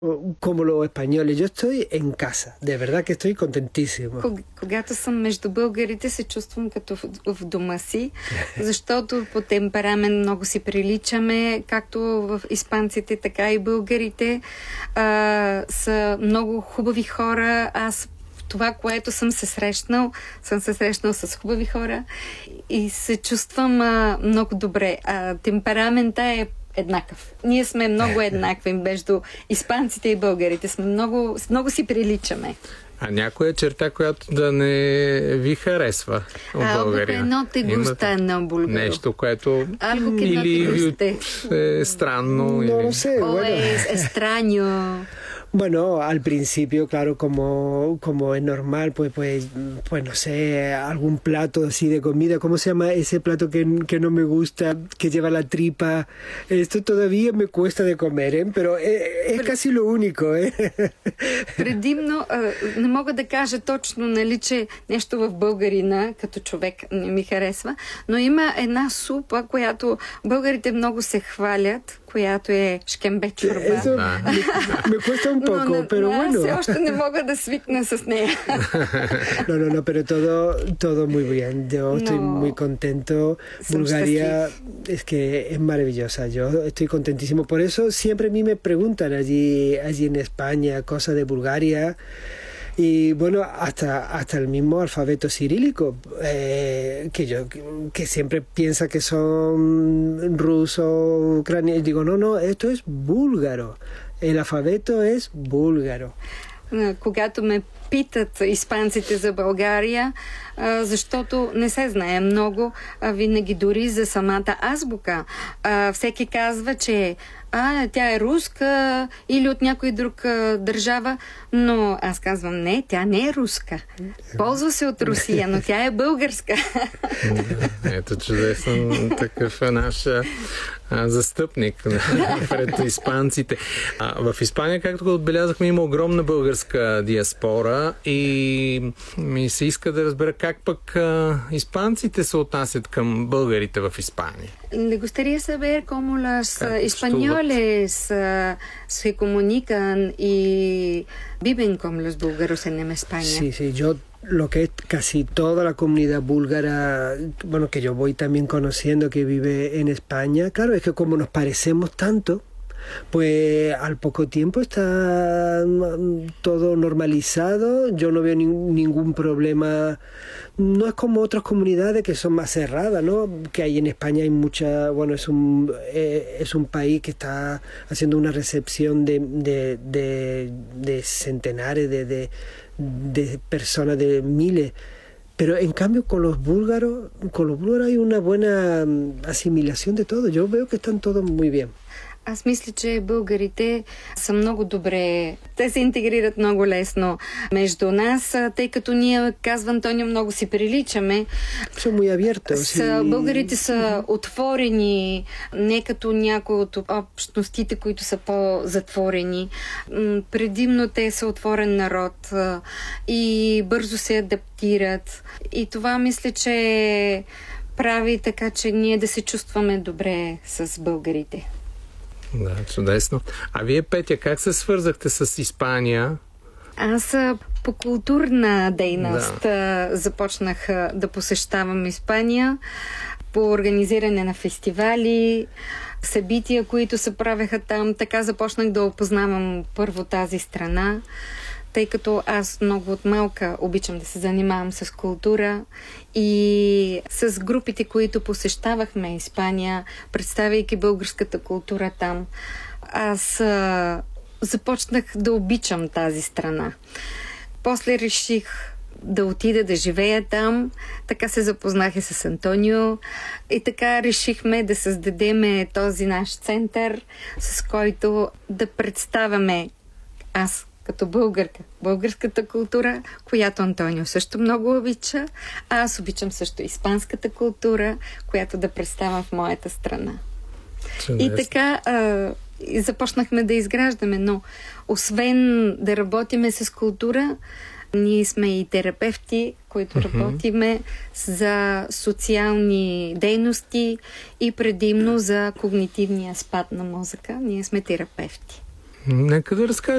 Como los españoles, yo estoy en casa, de verdad que estoy contentísimo. Когато съм между българите, се чувствам като в дома си, защото по темперамент много си приличаме, както в испанците, така и българите. Са много хубави хора. Аз това, което съм се срещнал с хубави хора и се чувствам много добре. Темперамента е еднакъв. Ние сме много еднакви между испанците и българите. Много си приличаме. А някоя черта, която да не ви харесва от българина? No te gusta, no, búlgaro. Нещо, което Algo que no или te guste. е странно. No или... lo sé, O bueno. es extraño. Bueno, al principio, claro, como es normal, pues no sé, algún plato así de comida. ¿Cómo se llama ese plato que no me gusta, que lleva la tripa? Esto todavía me cuesta de comer, ¿eh? Pero es casi lo único, ¿eh? Предимно, не мога да кажа точно, нали, че нещо в българина, като човек, не ми харесва, но има една супа, която българите много се хвалят, която е шкембе чорба. Me cuesta un poco, pero bueno. Все още не мога да свикна с нея. No, pero todo muy bien. Yo estoy muy contento. Bulgaria es que es maravillosa. Yo estoy contentísimo. Por eso siempre a mí me preguntan allí en España cosas de Bulgaria. Y bueno, hasta el mismo alfabeto cirílico, que siempre piensa que son rusos, ucranianos. Digo, no, esto es búlgaro. El alfabeto es búlgaro. Когато ме питат испанците за България, защото не се знае много, винаги дори за самата азбука. Всеки казва, че тя е руска или от някой друг държава, но аз казвам не, тя не е руска. Ползва се от Русия, но тя е българска. Ето чудесно, такъв е наш застъпник пред испанците. В Испания, както го отбелязахме, има огромна българска диаспора и ми се иска да разбера как пък испанците се отнасят към българите в Испания. Le gustaría saber cómo los españoles se comunican y viven con los búlgaros en España. Sí, yo lo que es casi toda la comunidad búlgara, bueno, que yo voy también conociendo que vive en España, claro, es que como nos parecemos tanto, pues al poco tiempo está todo normalizado, yo no veo ningún problema. No es como otras comunidades que son más cerradas, ¿no? Que hay en España hay mucha, bueno, es un país que está haciendo una recepción de centenares de personas, de miles. Pero en cambio con los búlgaros hay una buena asimilación de todo. Yo veo que están todos muy bien. Аз мисля, че българите са много добре. Те се интегрират много лесно между нас, тъй като ние, казва Антонио, много си приличаме. Българите са отворени, не като някои от общностите, които са по-затворени. Предимно те са отворен народ и бързо се адаптират. И това мисля, че прави така, че ние да се чувстваме добре с българите. Да, чудесно. А вие, Петя, как се свързахте с Испания? Аз по културна дейност започнах да посещавам Испания по организиране на фестивали, събития, които се правеха там. Така започнах да опознавам първо тази страна, тъй като аз много от малка обичам да се занимавам с култура и с групите, които посещавахме Испания, представяйки българската култура там. Аз започнах да обичам тази страна. После реших да отида да живея там. Така се запознах и с Антонио и така решихме да създадем този наш център, с който да представяме аз като българка, българската култура, която Антонио също много обича, а аз обичам също испанската култура, която да представям в моята страна. И така започнахме да изграждаме, но освен да работиме с култура, ние сме и терапевти, които работиме за социални дейности и предимно за когнитивния спад на мозъка. Ние сме терапевти. Нека да разкажем